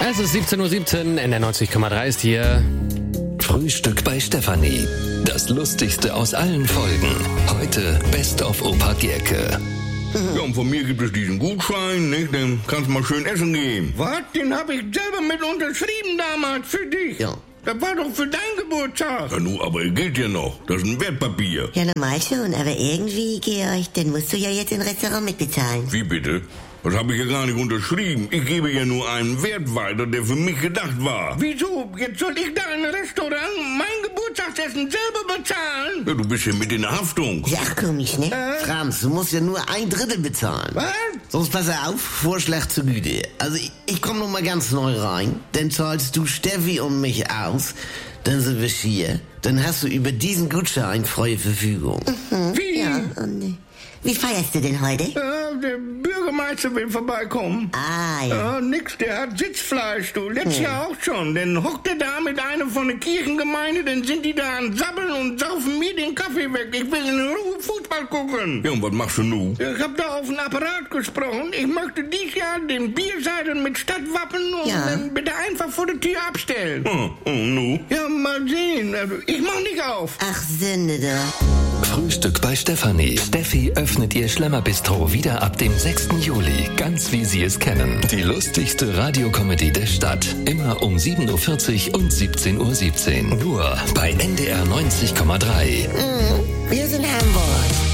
Es ist 17:17 Uhr, NDR 90,3 ist hier. Frühstück bei Stefanie. Das Lustigste aus allen Folgen. Heute Best of Opa Gerke. Ja, und von mir gibt es diesen Gutschein, nicht? Dann kannst du mal schön essen gehen. Was? Den habe ich selber mit unterschrieben damals für dich. Ja. Das war doch für deinen Geburtstag. Ja, nu, aber gilt ja noch. Das ist ein Wertpapier. Ja, normal schon, aber irgendwie, Georg, dann musst du ja jetzt den Restaurant mitbezahlen. Wie bitte? Das habe ich ja gar nicht unterschrieben. Ich gebe ja nur einen Wert weiter, der für mich gedacht war. Wieso? Jetzt soll ich da ein Restaurant mein Geburtstagsessen selber bezahlen? Ja, du bist ja mit in der Haftung. Ja, komisch, ne? Franz, du musst ja nur 1/3 bezahlen. Was? Sonst pass auf, Vorschlag zu Güte. Also ich komme noch mal ganz neu rein. Dann zahlst du Steffi und mich aus. Dann sind wir hier. Dann hast du über diesen Gutschein freie Verfügung. Wie? Ja, und wie feierst du denn heute? Ja, der Bürgermeister will vorbeikommen. Ah, ja. Ja, nix, der hat Sitzfleisch, du. Letztes Jahr auch schon. Dann hockt er da mit einem von der Kirchengemeinde, dann sind die da an Sabbeln und saufen mir den Kaffee weg. Ich will in Ruhe Fußball gucken. Ja, und was machst du nun? Ich hab da auf den Apparat gesprochen. Ich möchte dieses Jahr den Bierseidel mit Stadtwappen und Ja. dann bitte einfach vor der Tür abstellen. Nu? Ja, mal sehen. Also, ich mach nicht auf. Ach, Sünde doch. Frühstück bei Stefanie. Steffi öffnet ihr Schlemmerbistro wieder ab dem 6. Juli. Ganz wie Sie es kennen. Die lustigste Radiokomödie der Stadt. Immer um 7:40 Uhr und 17:17 Uhr. Nur bei NDR 90,3. Wir sind Hamburg.